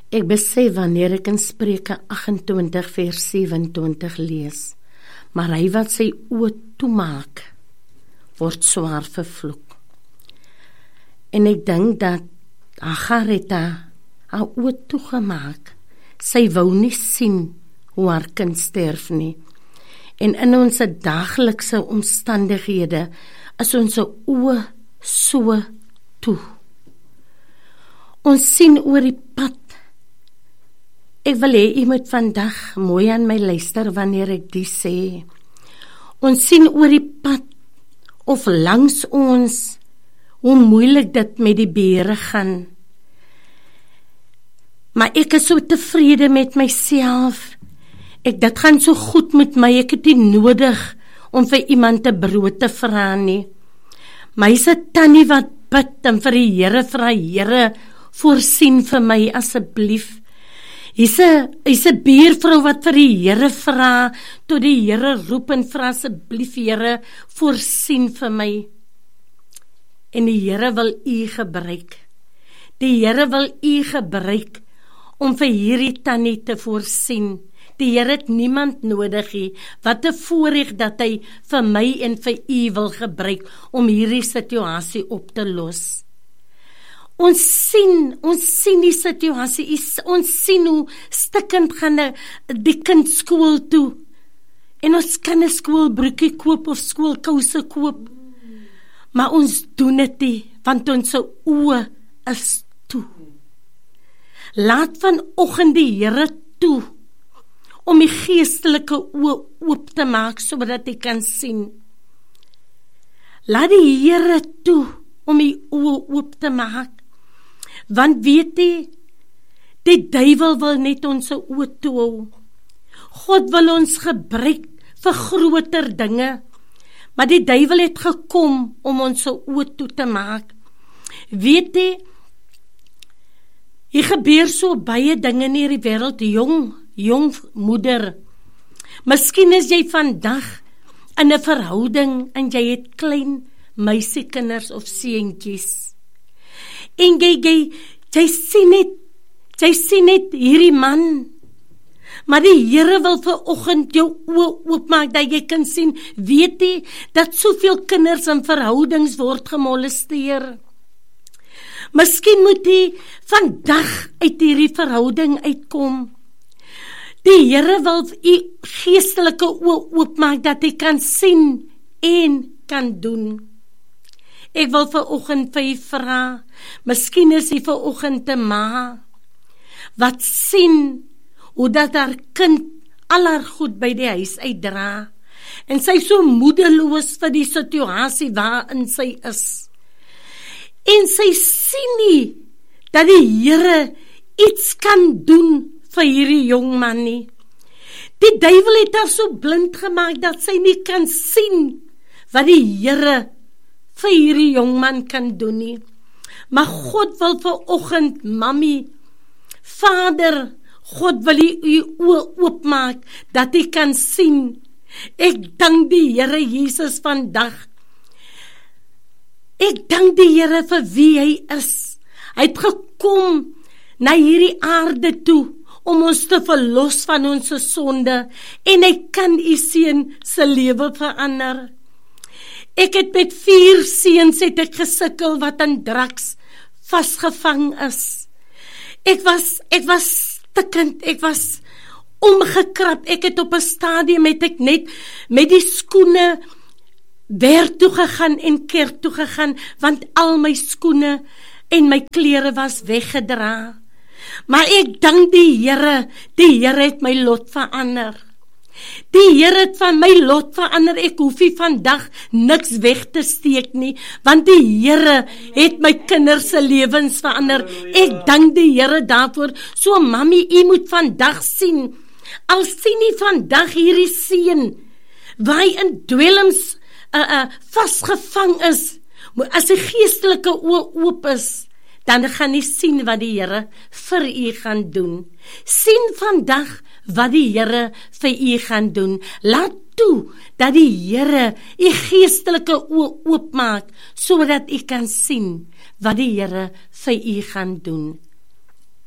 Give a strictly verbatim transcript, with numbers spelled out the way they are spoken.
Ek besef wanneer ek in Spreuke agt-en-twintig vers sewe-en-twintig lees, maar hy wat sy oë toemaak, word swaar vervloek. En ek dink dat Hagar het haar oë toegemaak. Sy wou nie sien hoe haar kind sterf nie. En in ons daaglikse omstandighede is ons oë so toe. Ons sien oor die pad. Ek wil hê jy moet vandag mooi aan my luister wanneer ek die sê. Ons sien oor die pad of langs ons hoe moeilik dit met die beere gaan. Maar ek is so tevrede met myself. Ek dit gaan so goed met my, ek het nie nodig om vir iemand te brood te vra nie. Maar hy's 'n tannie wat bid en vir die Here vra, Here, voorsien vir my asseblief. Hy's 'n hy's 'n buurvrou wat vir die Here vra, tot die Here roep en vra asseblief, Here, voorsien vir my. En die Here wil u gebruik. Die Here wil u gebruik om vir hierdie tannie te voorsien. Die Here het niemand nodig nie. Wat 'n voorreg dat hy vir my en vir u wil gebruik om hierdie situasie op te los. Ons sien, ons sien die situasie, ons sien hoe stikkend gaan die kind skool toe. En ons kan 'n skoolbroekie koop of skoolkouse koop. Maar ons doen dit nie, want ons oë is toe. Laat vanoggend die Here toe om die geestelike oë oop te maak sodat jy kan sien. Laat die Here toe om die oë oop te maak. Want weet jy, die duiwel wil net ons oë toe hou. God wil ons gebruik vir groter dinge, maar die duiwel het gekom om ons oë toe te maak. Weet jy, hier gebeur so baie dinge in hierdie wêreld, jong, jong moeder. Miskien is jy vandag in 'n verhouding en jy het klein meisiekinders of seentjies. En jy, jy, jy sien net, jy sien net hierdie man, maar die Here wil vanoggend jou oë oopmaak, dat jy kan sien, weet jy, dat soveel kinders in verhoudings word gemolesteer. Miskien moet jy vandag uit hierdie verhouding uitkom. Die Here wil u geestelike oë oopmaak, dat jy kan sien en kan doen. Ek wil vanoggend vir u vra, miskien is u vanoggend 'n ma, wat sien, hoe dat haar kind al haar goed by die huis uitdra, en sy so moedeloos vir die situasie waarin sy is. En sy sien nie, dat die Here iets kan doen vir hierdie jong man nie. Die duiwel het haar so blind gemaak, dat sy nie kan sien, wat die Here vir hierdie jong man kan doen nie. Maar God wil vanoggend, mami, vader, God wil u oë oopmaak, dat u kan sien. Ek dank die Here Jesus vandag. Ek dank die Here vir wie hy is. Hy het gekom na hierdie aarde toe, om ons te verlos van ons sonde, en hy kan u seun se lewe verander. Ek het met vier seuns het ek gesukkel wat aan drugs vasgevang is. Ek was, ek was stikkend, ek was omgekrap, ek het op 'n stadium het ek net met die skoene werk toe gegaan en kerk toe gegaan, want al my skoene en my klere was weggedra. Maar ek dank die Here, die Here het my lot verander. Die Here het van my lot verander, ek hoef nie vandag niks weg te steek nie, want die Here het my kinders se lewens verander. Ek dank die Here daarvoor. So mami, u moet vandag sien, al sien nie vandag hierdie seun, waar hy in dwelms uh, uh, vasgevang is, as die geestelike oë oop is, dan gaan jy sien wat die Here vir u gaan doen. Sien vandag wat die Here vir u gaan doen. Laat toe dat die Here u geestelike oë oopmaak, sodat u kan sien wat die Here vir u gaan doen.